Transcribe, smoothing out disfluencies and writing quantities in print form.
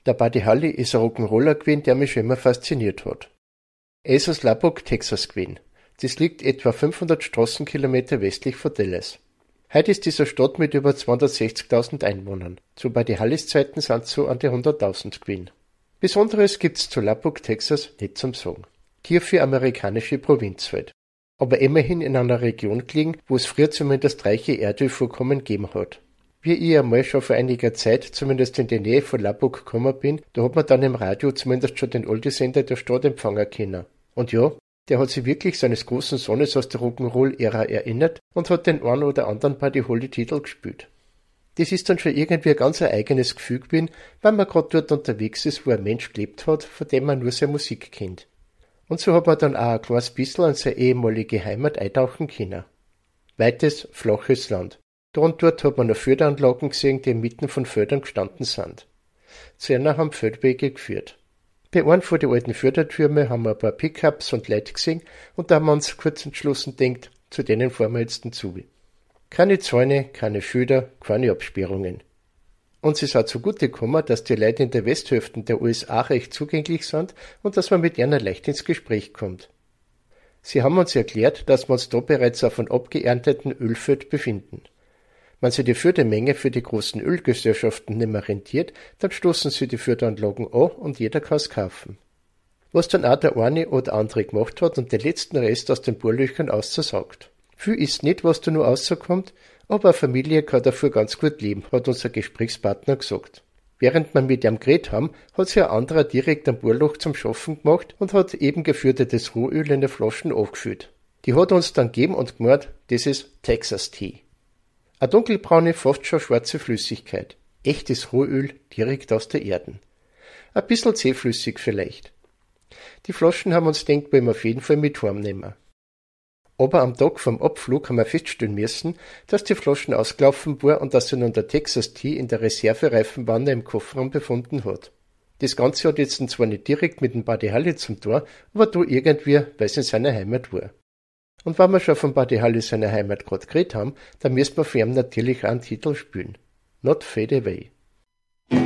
Der Buddy Holly ist ein Rock'n'Roller gewesen, der mich schon immer fasziniert hat. Er ist aus Lubbock, Texas gewesen. Das liegt etwa 500 Straßenkilometer westlich von Dallas. Heute ist diese Stadt mit über 260.000 Einwohnern. Zu Buddy Hollys Zeiten sind es so an die 100.000 gewesen. Besonderes gibt's zu Lubbock, Texas, nicht zum Sagen. Tiefe amerikanische Provinz halt. Aber immerhin in einer Region gelegen, wo es früher zumindest reiche Erdölvorkommen gegeben hat. Wie ich einmal schon vor einiger Zeit, zumindest in der Nähe von Lubbock gekommen bin, da hat man dann im Radio zumindest schon den Oldie-Sender der Stadt empfangen können. Und ja, der hat sich wirklich seines großen Sohnes aus der Rock'n'Roll-Ära erinnert und hat den einen oder anderen Buddy Holly-Titel gespielt. Das ist dann schon irgendwie ein ganz eigenes Gefühl gewesen, weil man gerade dort unterwegs ist, wo ein Mensch gelebt hat, von dem man nur seine Musik kennt. Und so hat man dann auch ein kleines bisschen an seine ehemalige Heimat eintauchen können. Weites, flaches Land. Da und dort hat man noch Förderanlagen gesehen, die inmitten von Feldern gestanden sind. Zu einer haben Feldwege geführt. Bei einem von den alten Fördertürmen haben wir ein paar Pickups und Leute gesehen und da haben wir uns kurz entschlossen gedacht, zu denen fahren wir jetzt dazu. Keine Zäune, keine Schilder, keine Absperrungen. Uns ist auch zugute gekommen, dass die Leute in der Westhälfte der USA recht zugänglich sind und dass man mit ihnen leicht ins Gespräch kommt. Sie haben uns erklärt, dass wir uns da bereits auf einem abgeernteten Ölfeld befinden. Wenn sich die Fördermenge für die großen Ölgesellschaften nicht mehr rentiert, dann stoßen sie die Förderanlagen an und jeder kann es kaufen. Was dann auch der eine oder andere gemacht hat und den letzten Rest aus den Bohrlöchern auszusaugt. Viel ist nicht, was da nur rauskommt, aber eine Familie kann dafür ganz gut leben, hat unser Gesprächspartner gesagt. Während wir mit ihm geredet haben, hat sich ein anderer direkt am Bohrloch zum Schaffen gemacht und hat eben geführtes Rohöl in der Flaschen aufgefüllt. Die hat er uns dann gegeben und gemeint, das ist Texas Tea. Eine dunkelbraune, fast schon schwarze Flüssigkeit. Echtes Rohöl direkt aus der Erde. Ein bisschen zähflüssig vielleicht. Die Flaschen haben uns gedacht, wollen wir auf jeden Fall mit heimnehmen. Aber am Tag vom Abflug haben wir feststellen müssen, dass die Flaschen ausgelaufen war und dass sich nun der Texas Tea in der Reservereifenwanne im Kofferraum befunden hat. Das Ganze hat jetzt zwar nicht direkt mit dem Buddy Holly zum Tor, aber da irgendwie, weil es in seiner Heimat war. Und wenn wir schon von Buddy Holly seiner Heimat gerade geredet haben, dann müssen wir für ihn natürlich auch einen Titel spielen. Not Fade Away.